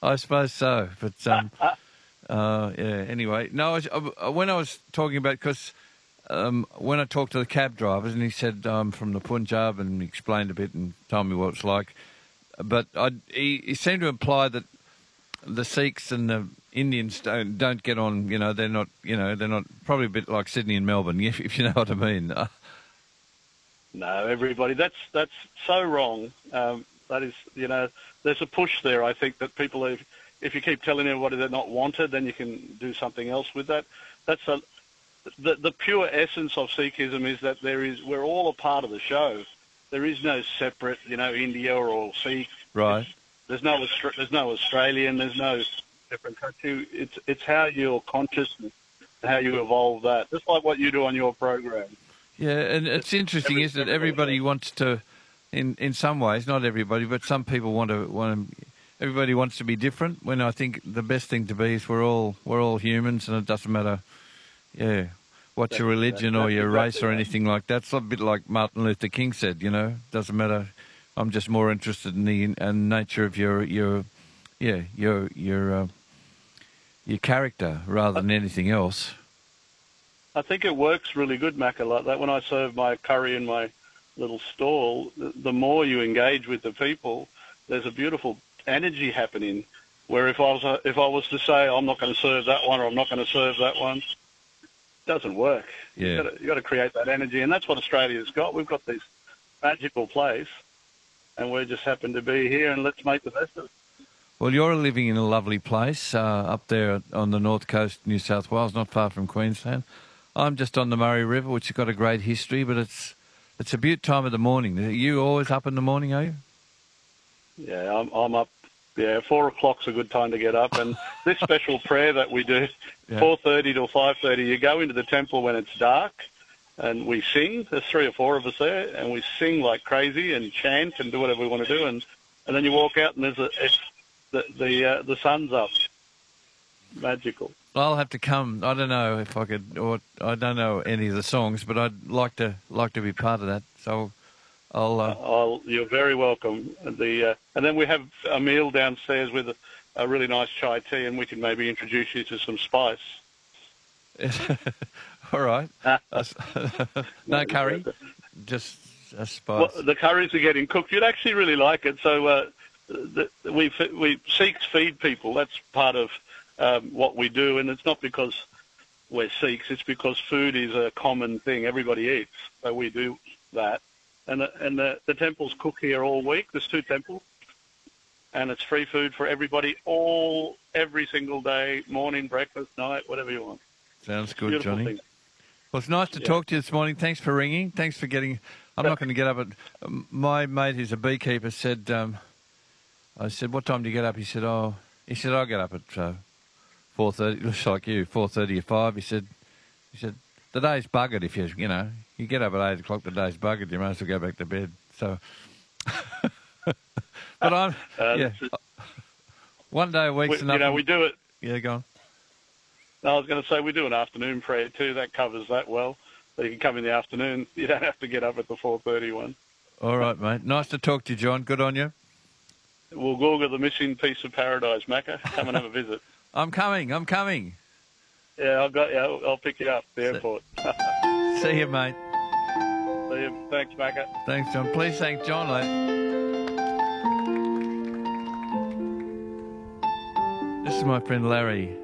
I suppose so. But yeah. Anyway, no. When I was talking about, because when I talked to the cab drivers, and he said I'm from the Punjab, and he explained a bit and told me what it's like. But he seemed to imply that the Sikhs and the Indians don't get on. You know, they're not. You know, they're not. Probably a bit like Sydney and Melbourne, if you know what I mean. No, everybody. That's so wrong. That is, you know, there's a push there. I think that people, if you keep telling everybody they're not wanted, then you can do something else with that. That's the pure essence of Sikhism is that we're all a part of the show. There is no separate, you know, India or Sikh. Right. There's no Australian. There's no different country. It's how your consciousness, how you evolve that. Just like what you do on your program. Yeah, and it's interesting, isn't it? Everybody wants to, in some ways, not everybody, but some people want to. Everybody wants to be different. When I think the best thing to be is we're all humans, and it doesn't matter, what's your religion or your race or anything like that. It's a bit like Martin Luther King said. You know, doesn't matter. I'm just more interested in the nature of your character rather than anything else. I think it works really good, Macca, like that. When I serve my curry in my little stall, the more you engage with the people, there's a beautiful energy happening. Where if I was to say I'm not going to serve that one or I'm not going to serve that one, it doesn't work. Yeah. You got to create that energy, and that's what Australia's got. We've got this magical place, and we just happen to be here, and let's make the best of it. Well, you're living in a lovely place up there on the north coast of New South Wales, not far from Queensland. I'm just on the Murray River, which has got a great history, but it's a beaut time of the morning. Are you always up in the morning, are you? Yeah, I'm up. Yeah, 4 o'clock's a good time to get up. And this special prayer that we do, 4:30 till 5:30, you go into the temple when it's dark, and we sing. There's 3 or 4 of us there, and we sing like crazy and chant and do whatever we want to do. And then you walk out, and the sun's up. Magical. I'll have to come. I don't know if I could, or I don't know any of the songs, but I'd like to be part of that. So you're very welcome. And then we have a meal downstairs with a really nice chai tea, and we can maybe introduce you to some spice. All right. No curry, just a spice. Well, the curries are getting cooked. You'd actually really like it. So we Sikhs feed people. That's part of what we do, and it's not because we're Sikhs. It's because food is a common thing. Everybody eats, so we do that. And the temples cook here all week. There's 2 temples, and it's free food for everybody every single day, morning, breakfast, night, whatever you want. Sounds good, Johnny. Thing. Well, it's nice to talk to you this morning. Thanks for ringing. Thanks for getting. I'm not going to get up at. My mate, who's a beekeeper, said. I said, "What time do you get up?" He said, "I'll get up at 4:30." Looks like you, 4:30 or 5. He said, "The day's buggered if you get up at 8 o'clock. The day's buggered. You might as well go back to bed." So, but I'm one day a week's enough. You know, we do it. Yeah, go on. I was going to say we do an afternoon prayer too. That covers that well. So you can come in the afternoon. You don't have to get up at the 4:30 one. All right, mate. Nice to talk to you, John. Good on you. We'll Google the missing piece of paradise, Macca. Come and have a visit. I'm coming. Yeah, I'll pick you up at the airport. See you, mate. See you. Thanks, Macca. Thanks, John. Please thank John, This is my friend Larry.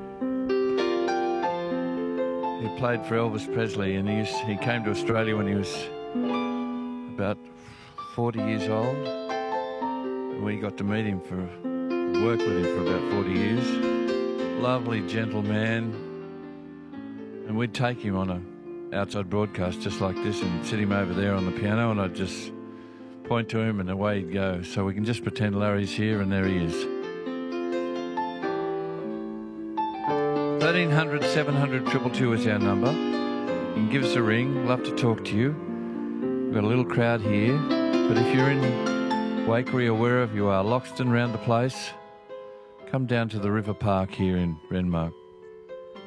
He played for Elvis Presley, and he came to Australia when he was about 40 years old. We got to meet him work with him for about 40 years. Lovely, gentle man. And we'd take him on a outside broadcast just like this and sit him over there on the piano, and I'd just point to him and away he'd go. So we can just pretend Larry's here, and there he is. 1300 700 222 is our number. You can give us a ring. Love to talk to you. We've got a little crowd here. But if you're in Waikerie or wherever you are, Loxton, round the place, come down to the River Park here in Renmark.